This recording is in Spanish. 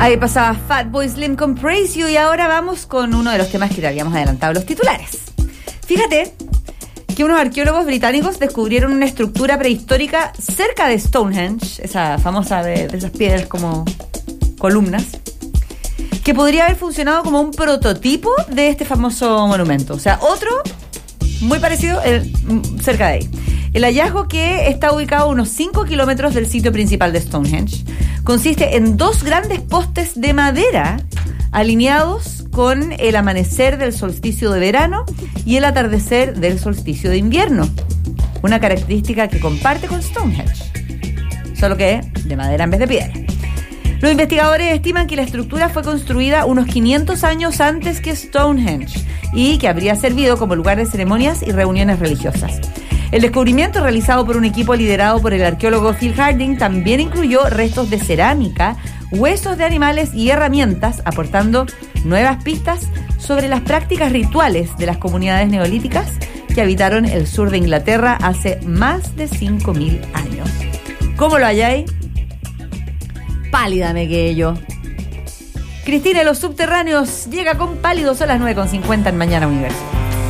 Ahí pasaba Fatboy Slim con Praise You y ahora vamos con uno de los temas que te habíamos adelantado, los titulares. Fíjate que unos arqueólogos británicos descubrieron una estructura prehistórica cerca de Stonehenge, esa famosa de esas piedras como columnas, que podría haber funcionado como un prototipo de este famoso monumento. O sea, otro muy parecido cerca de ahí. El hallazgo, que está ubicado a unos 5 kilómetros del sitio principal de Stonehenge, consiste en 2 grandes postes de madera alineados con el amanecer del solsticio de verano y el atardecer del solsticio de invierno. Una característica que comparte con Stonehenge, solo que de madera en vez de piedra. Los investigadores estiman que la estructura fue construida unos 500 años antes que Stonehenge y que habría servido como lugar de ceremonias y reuniones religiosas. El descubrimiento, realizado por un equipo liderado por el arqueólogo Phil Harding, también incluyó restos de cerámica, huesos de animales y herramientas, aportando nuevas pistas sobre las prácticas rituales de las comunidades neolíticas que habitaron el sur de Inglaterra hace más de 5.000 años. ¿Cómo lo halláis? Pálida me quedé yo. Cristina de los Subterráneos llega con Pálidos a las 9:50 en Mañana Universo.